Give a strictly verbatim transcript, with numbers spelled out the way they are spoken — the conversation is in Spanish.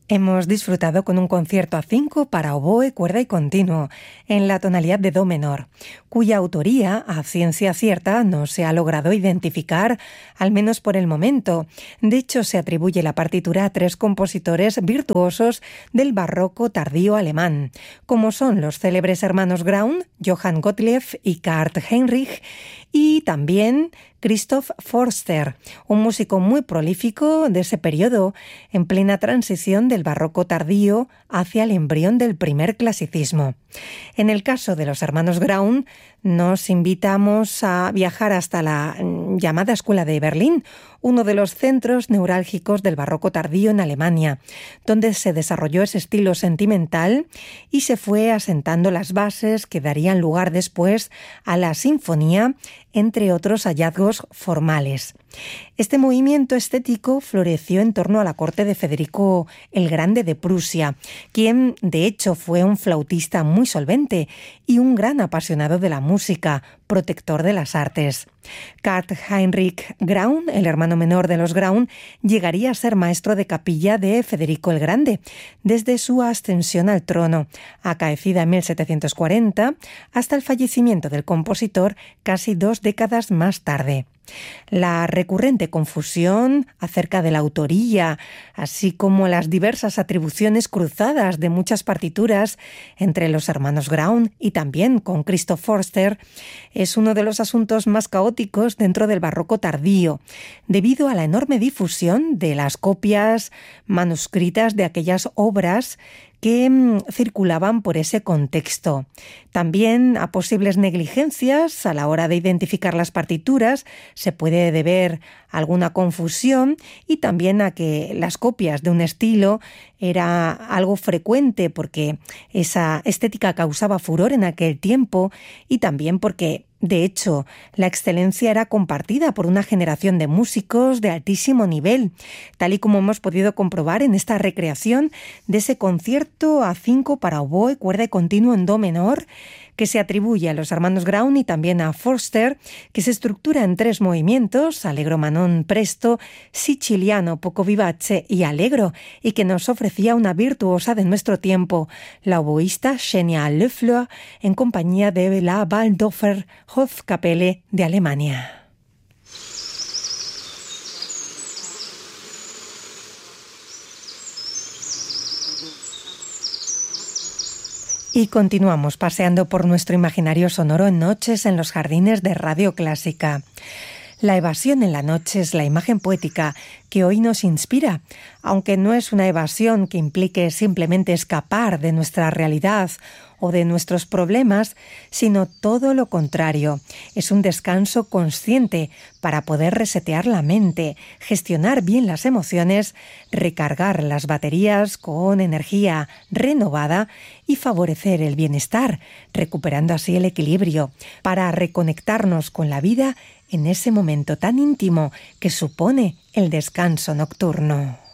Hemos disfrutado con un concierto a cinco para oboe, cuerda y continuo, en la tonalidad de do menor, cuya autoría, a ciencia cierta, no se ha logrado identificar, al menos por el momento. De hecho, se atribuye la partitura a tres compositores virtuosos del barroco tardío alemán, como son los célebres hermanos Graun, Johann Gottlieb y Karl Heinrich, y también Christoph Forster, un músico muy prolífico de ese periodo, en plena transición del barroco tardío hacia el embrión del primer clasicismo. En el caso de los hermanos Graun, nos invitamos a viajar hasta la llamada Escuela de Berlín, uno de los centros neurálgicos del barroco tardío en Alemania, donde se desarrolló ese estilo sentimental y se fue asentando las bases que darían lugar después a la sinfonía, entre otros hallazgos formales. Este movimiento estético floreció en torno a la corte de Federico el Grande de Prusia, quien de hecho fue un flautista muy solvente y un gran apasionado de la música, protector de las artes. Karl Heinrich Graun, el hermano menor de los Graun, llegaría a ser maestro de capilla de Federico el Grande desde su ascensión al trono, acaecida en mil setecientos cuarenta, hasta el fallecimiento del compositor casi dos décadas más tarde. La recurrente confusión acerca de la autoría, así como las diversas atribuciones cruzadas de muchas partituras entre los hermanos Graun y también con Christoph Forster, es uno de los asuntos más caóticos dentro del barroco tardío, debido a la enorme difusión de las copias manuscritas de aquellas obras que mmm, circulaban por ese contexto. También a posibles negligencias a la hora de identificar las partituras se puede deber alguna confusión y también a que las copias de un estilo era algo frecuente porque esa estética causaba furor en aquel tiempo y también porque de hecho, la excelencia era compartida por una generación de músicos de altísimo nivel, tal y como hemos podido comprobar en esta recreación de ese concierto a cinco para oboe, cuerda y continuo en do menor, que se atribuye a los hermanos Graun y también a Forster, que se estructura en tres movimientos, allegro manon presto, siciliano poco vivace y allegro, y que nos ofrecía una virtuosa de nuestro tiempo, la oboísta Xenia Löffler, en compañía de la Waldorfer Hofkapelle de Alemania. Y continuamos paseando por nuestro imaginario sonoro en noches en los jardines de Radio Clásica. La evasión en la noche es la imagen poética que hoy nos inspira, aunque no es una evasión que implique simplemente escapar de nuestra realidad o de nuestros problemas, sino todo lo contrario. Es un descanso consciente para poder resetear la mente, gestionar bien las emociones, recargar las baterías con energía renovada y favorecer el bienestar, recuperando así el equilibrio, para reconectarnos con la vida en ese momento tan íntimo que supone el descanso nocturno.